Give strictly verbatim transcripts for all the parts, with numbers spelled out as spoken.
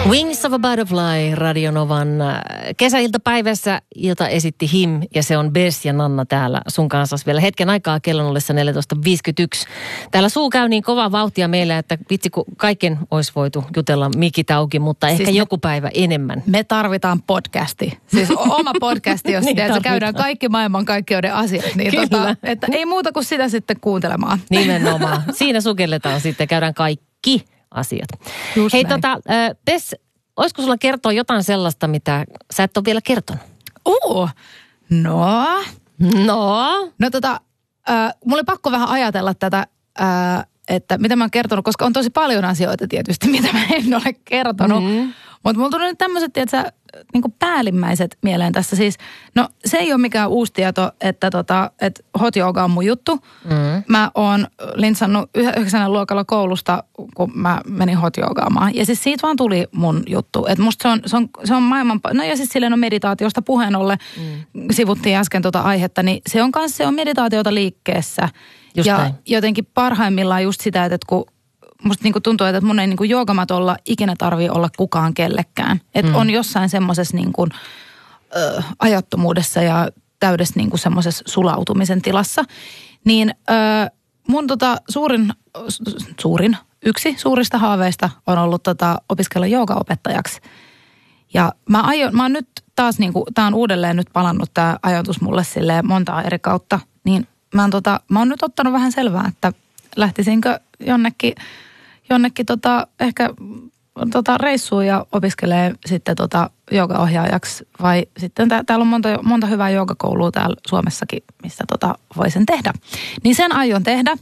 Wings of a Butterfly, Radio Novan kesäiltapäivässä, jota esitti Him, ja se on Bess ja Nanna täällä sun kanssa vielä hetken aikaa kellon ollessa neljätoista viisikymmentäyksi. Täällä suu käy niin kovaa vauhtia meillä, että vitsi kun kaiken olisi voitu jutella mikit auki, mutta ehkä siis joku me, päivä enemmän. Me tarvitaan podcasti, siis oma podcasti, jos niin käydään kaikki maailmankaikkeuden asiat, niin tota, että ei muuta kuin sitä sitten kuuntelemaan. Nimenomaan, siinä sukelletaan sitten, käydään kaikki asiat. Just Hei näin. tota, Bess, olisiko sulla kertoa jotain sellaista, mitä sä et ole vielä kertonut? Uh, no. No? No tota, äh, mulla oli pakko vähän ajatella tätä, äh, että mitä mä oon kertonut, koska on tosi paljon asioita tietysti, mitä mä en ole kertonut. Mm-hmm. Mutta mulla tuli nyt tämmöiset, tiedätkö, niin kuin päällimmäiset mieleen tässä. Siis, no se ei ole mikään uusi tieto, että, tota, että hot yoga on mun juttu. Mm. Mä oon lintsannut yhdeksännen luokalla koulusta, kun mä menin hot yogaamaan. Ja siis siitä vaan tuli mun juttu. Että musta se on, se on, se on maailman... No ja siis silleen on meditaatiosta puheen ollen, mm. sivuttiin äsken tota aihetta, niin se on kanssa, se on meditaatiota liikkeessä. Just ja näin. Jotenkin parhaimmillaan just sitä, että kun musta niinku tuntuu, että mun ei niinku joogamatolla ikinä tarvii olla kukaan kellekään. Että mm. on jossain semmoisessa niinku, ö, ajattomuudessa ja täydessä niinku semmoisessa sulautumisen tilassa. Niin ö, mun tota suurin, suurin, yksi suurista haaveista on ollut tota opiskella joogaopettajaksi. Ja mä aion, mä oon nyt taas niinku, tää on uudelleen nyt palannut tää ajatus mulle silleen montaa eri kautta. Niin mä oon, tota, mä oon nyt ottanut vähän selvää, että lähtisinkö jonnekin, jonnekin tota, ehkä tota reissuun ja opiskelee sitten tota joogaohjaajaksi. Vai sitten tää, täällä on monta, monta hyvää joogakoulua täällä Suomessakin, missä tota voi sen tehdä. Niin sen aion tehdä.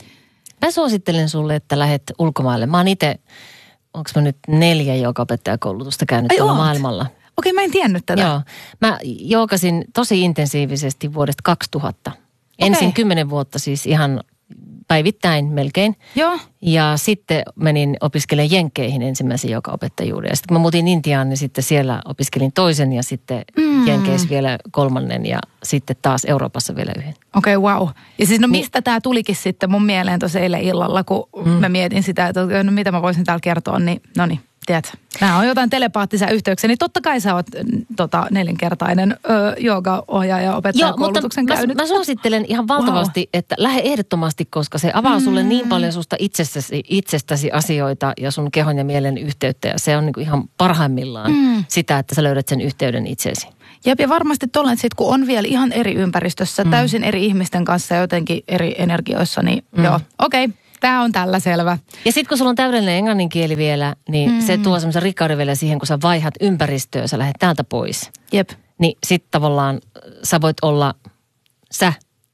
Mä suosittelen sulle, että lähdet ulkomaille. Mä oon itse, onko mä nyt neljä joogaopettajakoulutusta käynyt Ai tuolla oot? maailmalla. Okei, mä en tiennyt tätä. Joo. Mä joogasin tosi intensiivisesti vuodesta kaksituhatta. Ensin kymmenen vuotta siis ihan päivittäin melkein. Joo. Ja sitten menin opiskelemaan Jenkkeihin ensimmäisen joogaopettajuuden. Ja sitten kun mä muutin Intiaan, niin sitten siellä opiskelin toisen ja sitten mm. Jenkeissä vielä kolmannen ja sitten taas Euroopassa vielä yhden. Okei, okay, wow. Ja siis no mistä niin, tämä tulikin sitten mun mieleen tuossa eilen illalla, kun mm. mä mietin sitä, että no, mitä mä voisin täällä kertoa, niin no niin. Tiedätkö, nämä on jotain telepaattisia yhteyksiä, niin totta kai sä oot tota, nelinkertainen ö, joogaohjaaja opettajakoulutuksen käynyt. Mä, mä suosittelen ihan valtavasti, wow. että lähde ehdottomasti, koska se avaa mm. sulle niin paljon susta itsestäsi, itsestäsi asioita ja sun kehon ja mielen yhteyttä. Ja se on niinku ihan parhaimmillaan mm. sitä, että sä löydät sen yhteyden itseesi. Jep, ja varmasti tolleen, että sit kun on vielä ihan eri ympäristössä, mm. täysin eri ihmisten kanssa ja jotenkin eri energioissa, niin mm. joo, okei. Okay. Tämä on tällä selvä. Ja sitten kun sulla on täydellinen englannin kieli vielä, niin mm-hmm. se tuo semmoisen rikkauden vielä siihen, kun sä vaihdat ympäristöä, sä lähdet täältä pois. Jep. Niin sitten tavallaan sä voit olla, sä,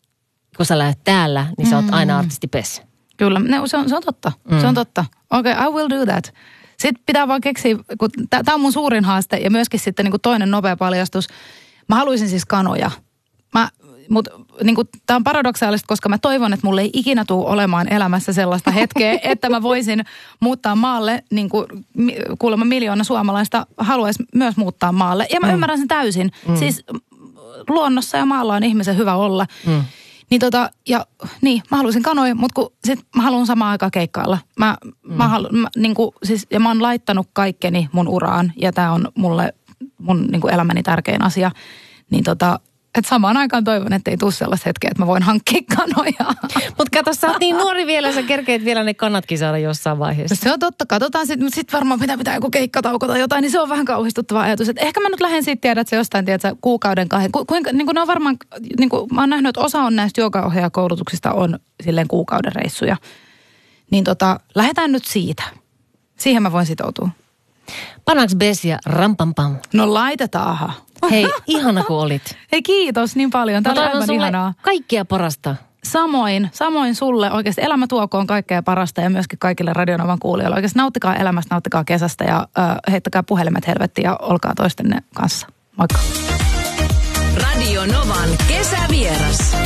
kun sä lähdet täällä, niin mm-hmm. sä oot aina artisti Bess. Kyllä, no, se, on, se on totta, mm. se on totta. Okei, okay, I will do that. Sitten pitää vaan keksiä, kun tämä on mun suurin haaste ja myöskin sitten niin kuin toinen nopea paljastus. Mä haluaisin siis kanoja. Mä... Mutta niin tämä on paradoksaalista, koska mä toivon, että mulle ei ikinä tule olemaan elämässä sellaista hetkeä, että mä voisin muuttaa maalle, niin kuin kuulemma miljoona suomalaista haluaisi myös muuttaa maalle. Ja mä mm. ymmärrän sen täysin. Mm. Siis luonnossa ja maalla on ihmisen hyvä olla. Mm. Niin tota, ja niin, mä haluaisin kanoja, mutta kun sit mä haluan samaan aikaan keikkailla. Mä, mm. mä halu, mä, niin kuin, siis, ja mä oon laittanut kaikkeni mun uraan, ja tää on mulle mun niin kuin elämäni tärkein asia. Niin tota... Että samaan aikaan toivon, että ei tule sellaista hetkeä, että mä voin hankkia kanoja. Mutta kato, sä oot niin nuori vielä, sä kerkeet vielä ne kannatkin saada jossain vaiheessa. Se on totta, katsotaan sitten, mutta sitten varmaan pitää pitää joku keikkatauko tai jotain, niin se on vähän kauhistuttava ajatus. Että ehkä mä nyt lähden siitä tiedä, että se jostain, tiedät, kuukauden kahden. Ku, kuinka, niin kuin ne on varmaan, niin kuin mä oon nähnyt, että osa on näistä joogaohjaajakoulutuksista on silleen kuukauden reissuja. Niin tota, lähdetään nyt siitä. Siihen mä voin sitoutua. Pannaanko Bessia rampampam? No laitetaanhan. Hei, ihana kun olit. Hei kiitos niin paljon. Tämä oli aivan ihanaa. Kaikkea parasta. Samoin, samoin sulle. Oikeasti elämä tuokoon kaikkea parasta ja myöskin kaikille Radio Novan kuulijoille. Oikeasti nauttikaa elämästä, nauttikaa kesästä ja äh, heittäkää puhelimet helvettiin ja olkaa toistenne kanssa. Moikka. Radio Novan kesävieras.